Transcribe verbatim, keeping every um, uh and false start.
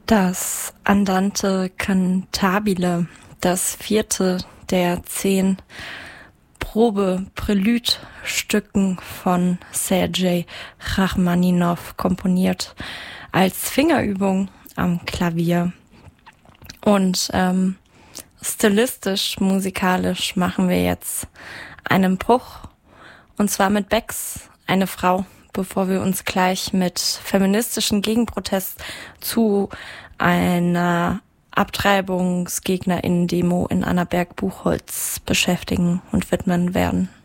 Das Andante cantabile, das vierte der zehn Probe-Präludstücken von Sergei Rachmaninow, komponiert als Fingerübung am Klavier. Und ähm, stilistisch, musikalisch machen wir jetzt einen Bruch, und zwar mit Becks Eine Frau, bevor wir uns gleich mit feministischen Gegenprotest zu einer AbtreibungsgegnerInnen-Demo in Annaberg-Buchholz beschäftigen und widmen werden.